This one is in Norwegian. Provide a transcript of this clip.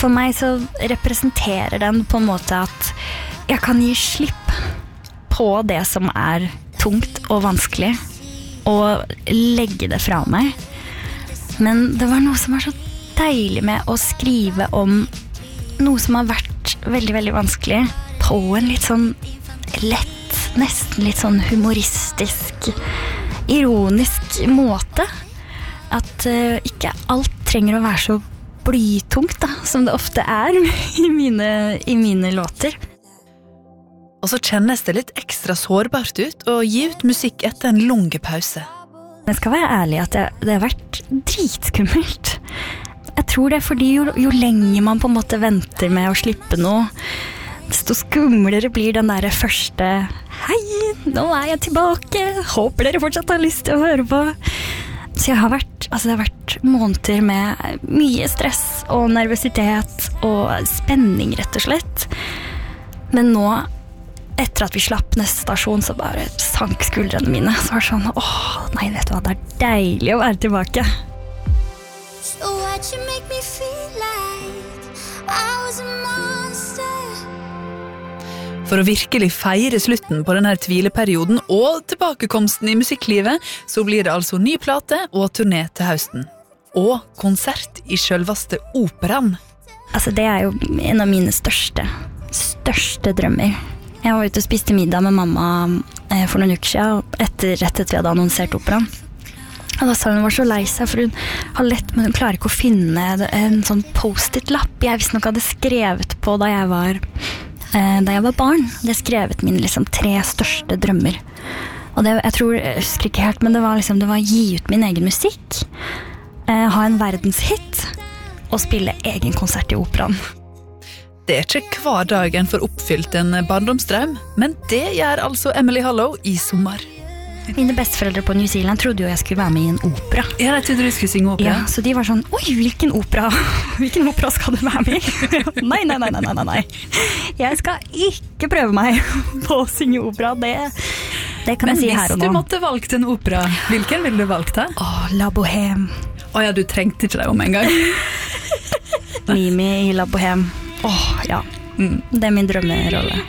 for meg så representerer den på en måte at jeg kan gi slipp på det som tungt og vanskelig, og legge det fra meg. Men det var noe som var så deilig med å skrive om noe som har vært veldig, veldig vanskelig, på en litt sånn lett, nesten litt sånn humoristisk, ironisk måte. At ikke alt trenger å være så blytungt da, som det ofte i mine låter. Og så kjennes det litt ekstra sårbart ut å gi ut musikk etter en lang pause. Jeg skal være ærlig at det har vært dritskummelt. Jeg tror det er fordi jo lenger man på en måte venter med å slippe noe, desto skumlere blir den der første «Hei, nå er jeg tilbake! Håper dere fortsatt har lyst til å høre på!» Så det har vært måneder med mye stress og nervøsitet og spenning, rett og slett. Men nå, etter at vi slapp neste stasjon, så bare sank skuldrene mine. Så var det sånn, nei, vet du hva, det er deilig å være tilbake. So why'd you make me feel like I was a monster? For å virkelig feire slutten på denne tvileperioden og tilbakekomsten i musikklivet, så blir det altså ny plate og turné til høsten. Og konsert i selveste operaen. Altså, det er jo en av mine største drømmer. Jeg var ute og spiste middag med mamma for noen uker siden, rett etter vi hadde annonsert operaen. Og da sa hun var så lei seg, for hun har lett, men hun klarer ikke å finne en sånn post-it-lapp jeg visst nok hadde skrevet på da jeg var barn. Det skrevet mine 3 største drømmer. Og det, jeg husker ikke helt, men det var gi ut min egen musikk, ha en verdenshit, og spille egen konsert i operaen. Det er ikke hver dag en får oppfylt en barndomsdrøm, men det gjør altså Emily Hollow i sommer. Mine besteforeldre på New Zealand trodde jo jeg skulle være med i en opera. Ja, jeg trodde du skulle synge opera. Ja, så de var sånn, oi, hvilken opera skal du være med i? Nei. Jeg skal ikke prøve meg på å synge opera, det kan jeg si her og nå. Men hvis du måtte valgt en opera, hvilken ville du valgt da? La Bohème. Ja, du trengte ikke det om en gang. Mimi i La Bohème. Ja, det er min drømmerolle.